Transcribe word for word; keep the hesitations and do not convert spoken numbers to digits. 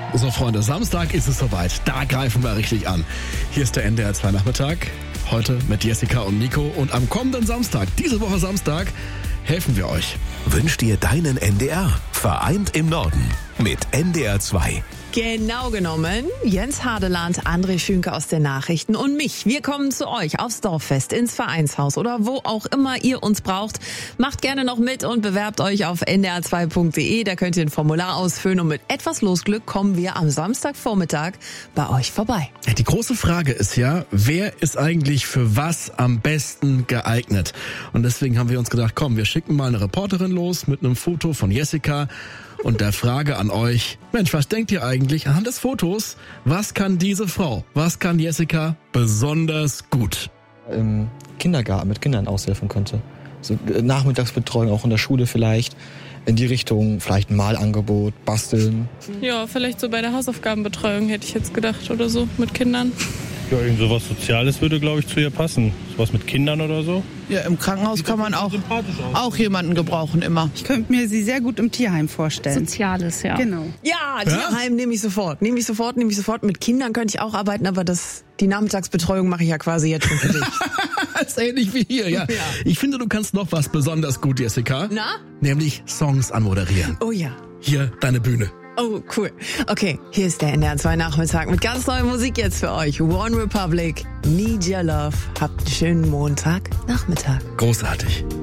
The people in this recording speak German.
So Freunde, Samstag ist es soweit. Da greifen wir richtig an. Hier ist der N D R zwei Nachmittag. Heute mit Jessica und Nico. Und am kommenden Samstag, diese Woche Samstag, helfen wir euch. Wünsch dir deinen N D R. Vereint im Norden. Mit N D R zwei. Genau genommen, Jens Hadeland, André Schünke aus den Nachrichten und mich. Wir kommen zu euch aufs Dorffest, ins Vereinshaus oder wo auch immer ihr uns braucht. Macht gerne noch mit und bewerbt euch auf n d r zwei punkt d e. Da könnt ihr ein Formular ausfüllen und mit etwas Losglück kommen wir am Samstagvormittag bei euch vorbei. Die große Frage ist ja, wer ist eigentlich für was am besten geeignet? Und deswegen haben wir uns gedacht, komm, wir schicken mal eine Reporterin los mit einem Foto von Jessica und der Frage an euch, Mensch, was denkt ihr eigentlich anhand des Fotos, was kann diese Frau, was kann Jessica besonders gut? Im Kindergarten mit Kindern aushelfen könnte. So Nachmittagsbetreuung auch in der Schule vielleicht, in die Richtung, vielleicht ein Malangebot, basteln. Ja, vielleicht so bei der Hausaufgabenbetreuung hätte ich jetzt gedacht oder so, mit Kindern. Ja, irgend sowas Soziales würde, glaube ich, zu ihr passen. Sowas mit Kindern oder so. Ja, im Krankenhaus kann man auch, auch jemanden gebrauchen immer. Ich könnte mir sie sehr gut im Tierheim vorstellen. Soziales, ja. Genau. Ja, Tierheim nehme ich sofort. Nehme ich sofort, nehme ich sofort. Mit Kindern könnte ich auch arbeiten, aber das, die Nachmittagsbetreuung mache ich ja quasi jetzt schon für dich. Das ist ähnlich wie hier, ja. Ja. Ich finde, du kannst noch was besonders gut, Jessica. Na? Nämlich Songs anmoderieren. Oh ja. Hier, deine Bühne. Oh, cool. Okay, hier ist der N D R zwei Nachmittag mit ganz neuer Musik jetzt für euch. One Republic, Need Your Love. Habt einen schönen Montag, Nachmittag. Großartig.